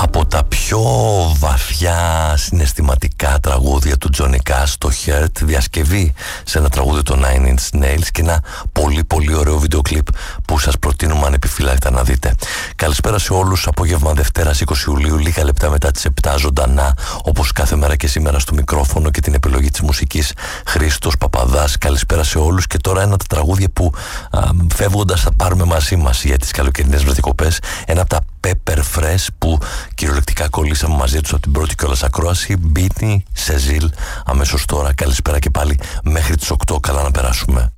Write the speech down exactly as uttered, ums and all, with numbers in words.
από τα πιο βαθιά συναισθηματικά τραγούδια του Johnny Cash, το Hurt, διασκευή σε ένα τραγούδι των Nine Inch Nails και ένα πολύ πολύ ωραίο βίντεο κλιπ που σας προτείνουμε αν επιφυλάξετε να δείτε. Καλησπέρα σε όλους, απόγευμα Δευτέρας είκοσι Ιουλίου, λίγα λεπτά μετά τις επτά, ζωντανά όπως κάθε μέρα και σήμερα στο μικρόφωνο και την επιλογή της μουσικής, Χρήστος Παπαδάς. Καλησπέρα σε όλους. Και τώρα ένα από τα τραγούδια που α, φεύγοντας θα πάρουμε μαζί μας για τις καλοκαιρινές μας διακοπές, ένα από τα Pepper Fresh που κυριολεκτικά κολλήσαμε μαζί τους από την πρώτη κιόλας ακρόαση, Beatney, Cecil, αμέσως τώρα. Καλησπέρα και πάλι μέχρι τις οκτώ, καλά να περάσουμε.